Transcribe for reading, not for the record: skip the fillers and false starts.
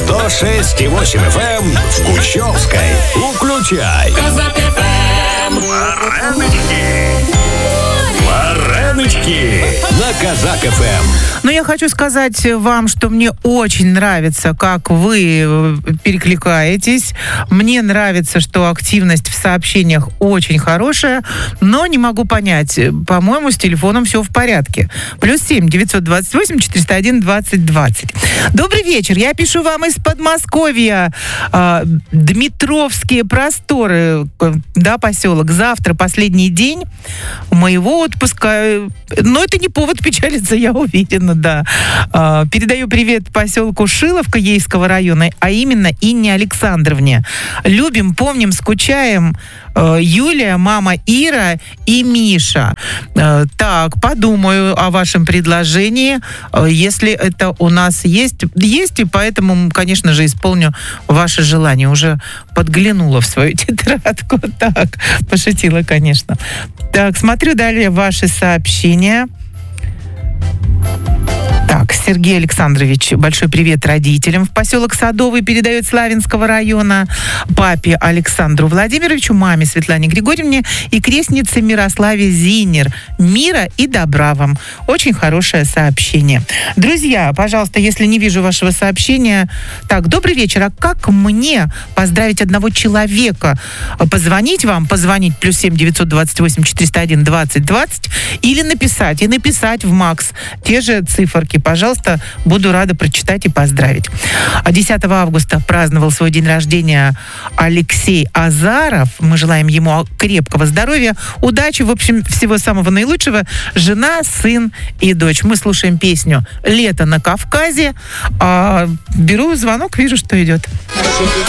106,8 FM в Кущевской. Включай. Казак ФМ. Вареночки на Казак ФМ. Но я хочу сказать вам, что мне очень нравится, как вы перекликаетесь. Мне нравится, что активность в сообщениях очень хорошая, но не могу понять, по-моему, с телефоном все в порядке. +7 928 401 20 20. Добрый вечер. Я пишу вам из Подмосковья. Дмитровские просторы, да, поселок. Завтра последний день моего отпуска. Но это не повод печалиться, я уверена, да. Передаю привет поселку Шиловка Ейского района, а именно Инне Александровне. Любим, помним, скучаем. Юлия, мама Ира и Миша. Так, подумаю о вашем предложении, если это у нас есть, и поэтому, конечно же, исполню ваше желание. Уже подглянула в свою тетрадку. Так, пошутила, конечно. Так, смотрю далее ваши сообщения. Так, Сергей Александрович, большой привет родителям в поселок Садовый передает Славянского района, папе Александру Владимировичу, маме Светлане Григорьевне и крестнице Мирославе Зинер. Мира и добра вам. Очень хорошее сообщение. Друзья, пожалуйста, если не вижу вашего сообщения. Так, добрый вечер. А как мне поздравить одного человека? Позвонить вам, позвонить +7 928 401 20 20 или написать, в Макс те же циферки. Пожалуйста, буду рада прочитать и поздравить. 10 августа праздновал свой день рождения Алексей Азаров. Мы желаем ему крепкого здоровья, удачи, в общем, всего самого наилучшего. Жена, сын и дочь. Мы слушаем песню «Лето на Кавказе». Беру звонок, вижу, что идет.